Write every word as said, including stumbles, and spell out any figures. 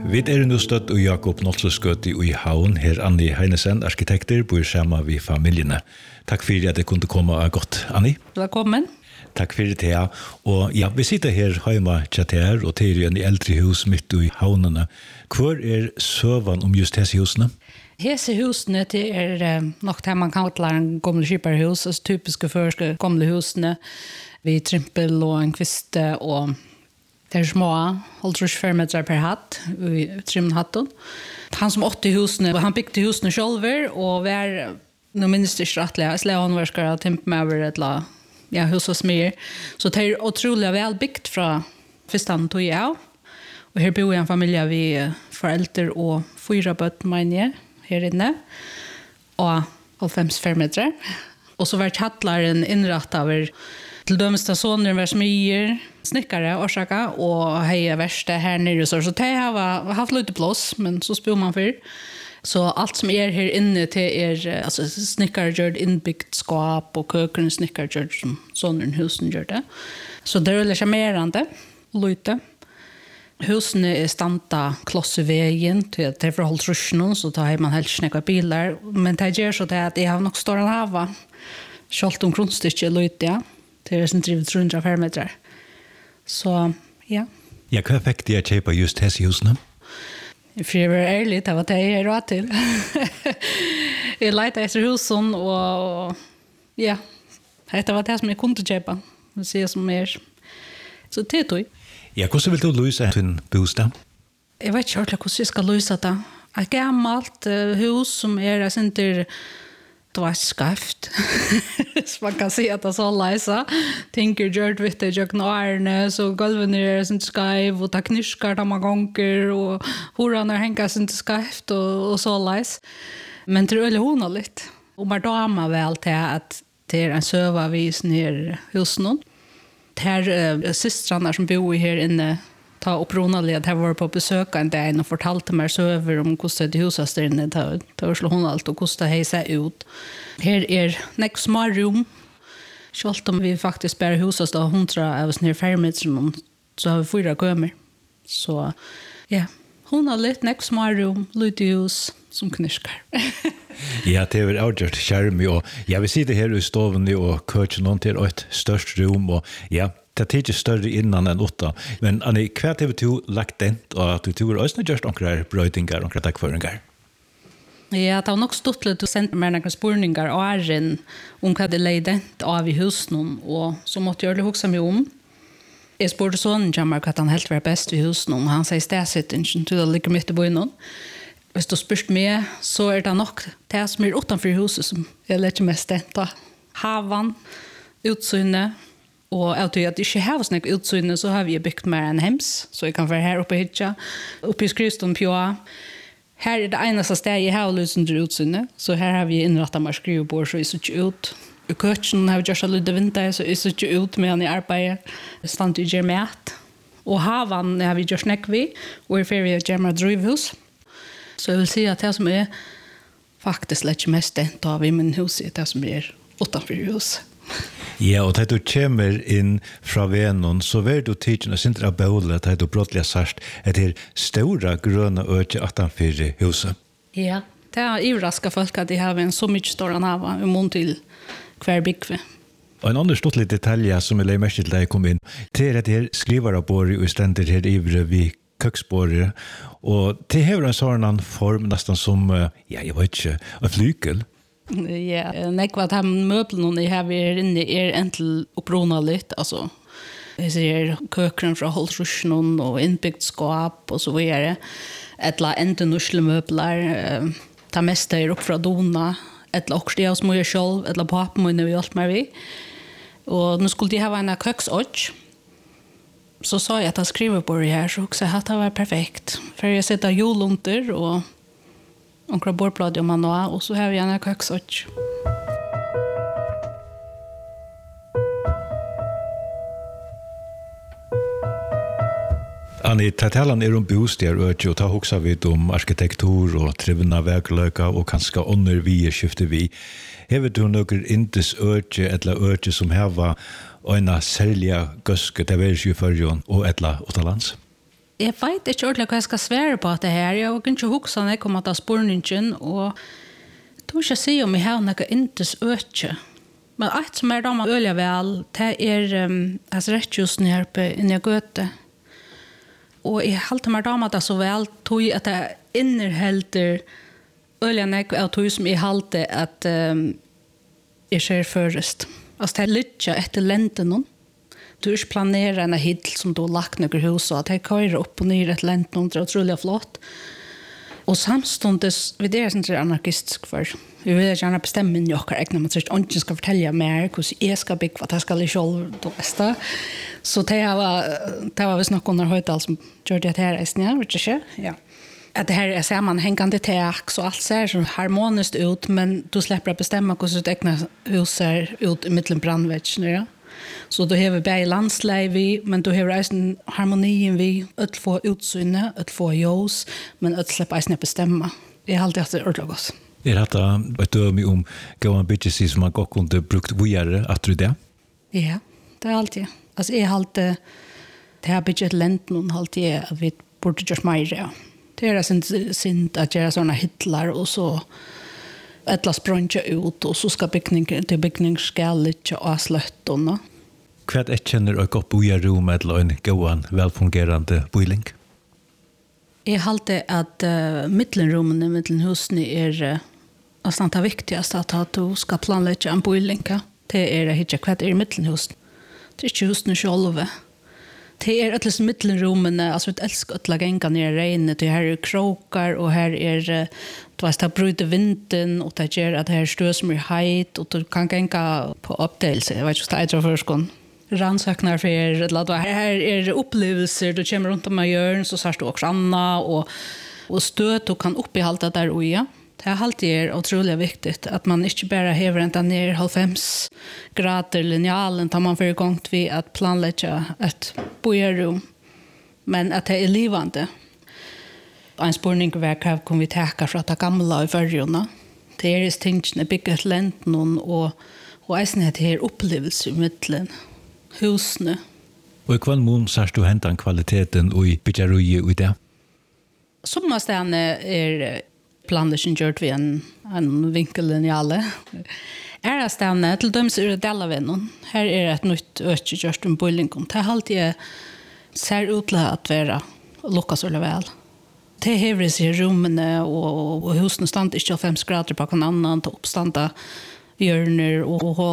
Vi er nu støtt og Jakob Nolsøskøt i Havn, her Anni Heinesen, arkitekter, bor sammen med familiene. Takk for at jeg kunne komme godt, Anni. Velkommen. Takk for det, ja. Og ja, vi sitter her hjemme her, og til en eldre hus midt i havnene. Hvor er søvann om just disse husene? Disse husene det er nok det man kan kalla en gamle skipperhus, altså typiske første gamle husene, vi trimpel og en kviste, og det er små, halvtrus meter per hatt, i trimhatten. Han som åtte husene, han bygde husene selv, og var, nå minnes det ikke rettelig, jeg slet håndverskere og timp med over et la, ja, hus og smyr. Så det er utrolig vel bygd fra første tog jeg av. Og her bor jeg en familie vi foreldre og fyra bøtt, mener jeg, her inne, og halvfems meter. Og så var kjattleren innrettet over til dømeste soner var smyr, snickare orsaka och heja värsta här nere så så det har haft lite plats men så spår man för så allt som är här inne till är alltså snickare gjort inbyggt skåp och köken snickare gjort som sån husen gör det så det är lite charmerande lite husen är stanta kloss i vägen till att det förhåll trusnon så tar man helt snäcka bilar men det gör så det att det har nog stora hava skolt om grundstycke lite ja det är sen drivet trehundra meter. Så, ja. Ja, hva fikk de å kjøpe just disse husene? For jeg var ærlig, det var det jeg råd til. Jeg lette etter husen, og ja, det var det som jeg kunne kjøpe. Det sier som mer. Så det tog. Ja, hvordan vil du løse din bostad? Jeg vet ikke ordentlig hvordan jeg skal løse det. Et gammelt uh, hus som er ikke det var skaft. Så man kan si at det er så leisa. Tinker gjørt vitt det gjør knarne, så gulven er sin skaiv, og ta knyskar da man gonger, og horan er henka sin skaft, og, og så leis. Men det er veldig hona litt. Og man dama vel til at det er en søvavis nere husen. Det er uh, systrarna som bor her inne, ta oppronali at jeg var på besøk en dag og fortalte meg søver om hvordan det huset der inne, det var slå hun alt, og hvordan det ser ut. Her er nek små rom, selv om vi faktisk bare huset da hundra av oss nere fermetren, så har vi fyra kømer. Så ja, hun har litt nek små rom, lite hus som knyskar. Ja, det er avgjort skjermi, og ja, vi sitter her i stoven og kører noen til et størst rom, og ja, det er ikke større innan enn åtta. Men Anni, hva har du lagt den, og at du tror også gjørst noen brøytingar, noen takkføringar? Ja, det var nok stått litt å sende meg noen spurningar og æren om hva det leid den av i husen, og så måtte jeg hukse meg om. Jeg spurte sånn, Jammar, hva han helt var best i husen, og han sier stedsittingen, til det ligger midt i bøynen. Hvis du spørste meg, så er det nok det som er utenfor huset som jeg leker mest den av. Havan, utsynet, og jeg tror at det ikke har sånne utsynet, så har vi byggt mer enn hems, så jeg kan være her oppe i hitja, oppe i skrivstolen Pjoa. Her er det eneste sted jeg har lyst under utsynet, så her har vi innrettet meg skrivebord, så jeg ser ikke ut. I køkken har vi gjort litt vinter, så jeg ser ikke ut med han i arbeidet. Jeg stand i gjør mat. Og havan har vi gjort snakk vi, og i ferie gjør meg drivhus. Så jeg vil si at det som er faktisk litt mest dent av i min hus, er det som er utenfor huset. Ja, og da du kommer inn fra Venon, så vil du tidligere sindra bøle, da du brottelig sørst, etter store grønne øke utenfor huset. Ja, det er ivraska folk at de har en så mye større nava i mån til hver bygve. Og en annen stort litt detalj som jeg legger mest til da jeg kom inn, det er at her skriverbåret og stender her ivre vi køksbåret, og det har en sånn form nesten som, ja, jeg vet ikke, en flykel. Ja, nek vad han möbeln i här är inne är enkel upprona lite alltså. Jag ser köken från hållrusjon och inbyggt skåp och så vidare. Ettla ente nusle möbler ta mesta är upp från dona. Ettla också det som jag själv ettla pappa må nu hjälpa mig vi. Och nu skulle de ha en köksåt. Så sa jag att jag skriver på det här så också att det var perfekt. För jag sätter julunter och onkra bordblad om man och så har vi en köksåt. Anni, talan er om bostad og ta hoksa vi om arkitektur og trivna väglöka og kanskje under vi skifter vi. Hever du noen indes øke eller øke som heva øyna særlige gøske til vers i førjon og etla utenlands? Jeg vet ikke ordentlig hva jeg skal svære på det her. Jeg kan ikke huske når jeg kommer til spørningen, og jeg tror ikke jeg sier om jeg har noe intes øke. Men alt som er da man øler vel, det er um, altså rettjusen her på inni gøte. Og jeg halte meg da med det så vel, tog at jeg innerhelter øler nek av tog som jeg halte at um, jeg ser først. Altså det er litt etter lenten noen. Du ikke planerer en hill som du har lagt noen hus, og at jeg kører opp og ned et lenten, det er utrolig flott. Og samståndes, vi det er sånn det er anarkistisk for. Vi vil gjerne bestemme inn i okker egnet, men så ikke ånden skal fortelle mer hvordan jeg skal bygge, hva jeg skal i selv det beste. Så det var, det var visst nok under Høydal som gjør det her i snitt, vet du ikke? Ja. At det her er sammenhengende tak, så alt ser så harmonisk ut, men du slipper å bestemme hvordan ditt egnet hus ser ut i midten brandveggene, ja. Så du har bare landsleie vi, men du har eisen harmonien vi, ødel få utsyne, ødel få ljós, men ødel slipper eisen å bestemme. Jeg har alltid hatt det ordentlig godt. Er dette et døme om gående byggelser som man godt kunne brukt vågjere, at du det? Ja, det er alltid. Altså jeg har alltid, det har bygget lent noen alltid, at vi burde gjøre mer, ja. Det er synd at gjøre sånne hitler, og så ett las bruncha ut och så ska byggningen till byggning ska lite avslutna. Kvart ett känner och upp i rum eller en gåan välfungerande boiling. Jag halte att uh, mittenrummen i mittenhusen är uh, nästan det viktigaste att du ska planlägga en boiling. Det är inte kvart är mittenhusen. Det är inte husen själva. Det är ett liksom mittenrummen, alltså ett älskar att lägga inga ner regnet, det här är krokar och här är du vet, det bryter vinden och det gör att det här stö som är höjt och du kan gänga på uppdelelse. Jag vet inte vad det är för skån. Rannsöknar för er, eller här är upplevelser, du kommer runt om hjörn så ser du också Anna och, och stöd och kan uppehålla där och ja. Det är alltid otroligt viktigt att man inte bara häver ända ner halvfem grader linjalen tar man för igång vid att planlägga ett bojarum. Men att det är livande. En spurning var hva kan vi teka fra det gamla i førjona. Det er i tingene bygget lenten og, og eisen er det her opplevelse i middelen. Husene. Og i hva mån sars du hentan kvaliteten og i byggerøye i det? Sommerstene er planleggen gjort ved en, en vinkellinjale. Er det stene, til dømes er det delavinnen. Her er et nytt øke gjort om boilingen. Det er alltid ser ut til at være lukkas eller vel. Det hever sig i rummene, og, og husene stand ikke fem grader på en annan, til oppstanda hjørner og, og